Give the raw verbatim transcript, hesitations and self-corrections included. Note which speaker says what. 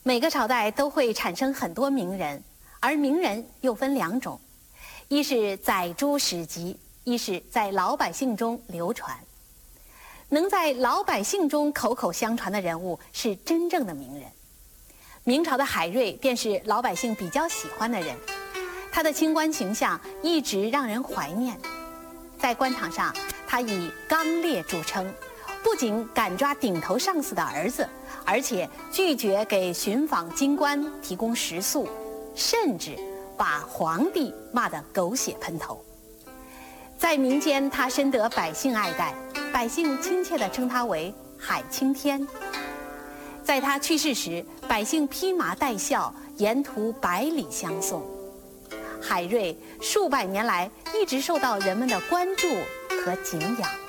Speaker 1: 每个朝代都会产生很多名人，而名人又分两种，一是载诸史籍，一是在老百姓中流传。能在老百姓中口口相传的人物是真正的名人。明朝的海瑞便是老百姓比较喜欢的人，他的清官形象一直让人怀念。在官场上，他以刚烈著称，不仅敢抓顶头上司的儿子，而且拒绝给巡访京官提供食宿，甚至把皇帝骂得狗血喷头。在民间，他深得百姓爱戴，百姓亲切地称他为海青天。在他去世时，百姓披麻戴孝，沿途百里相送。海瑞数百年来一直受到人们的关注和敬仰。